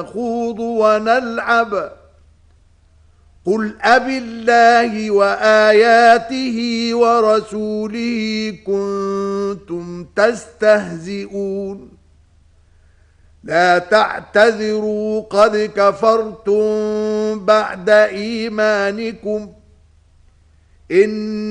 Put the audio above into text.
نخوض ونلعب قل أبالله وآياته ورسوله كنتم تستهزئون لا تعتذروا قد كفرتم بعد إيمانكم إن